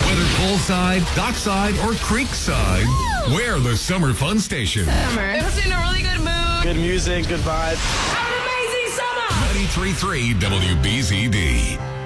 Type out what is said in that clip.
Whether poolside, dockside, or creekside, we're the Summer Fun Station. Summer. It was in a really good mood. Good music, good vibes. Have an amazing summer. 93.3 WBZD.